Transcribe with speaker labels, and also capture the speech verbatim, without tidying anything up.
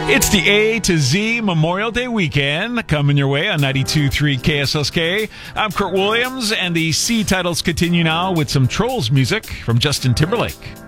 Speaker 1: It's the A to Z Memorial Day weekend coming your way on ninety-two point three K S S K. I'm Kurt Williams, and the C titles continue now with some Trolls music from Justin Timberlake.